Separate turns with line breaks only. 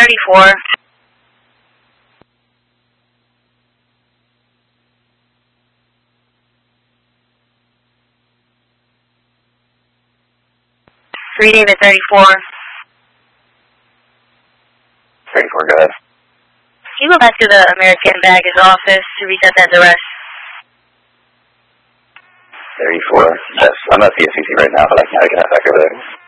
34. Three David 34.
34, go ahead.
Can you go back to the American baggage office to reset that arrest?
34. Yes, I'm at the SEC right now, but I can head back over there.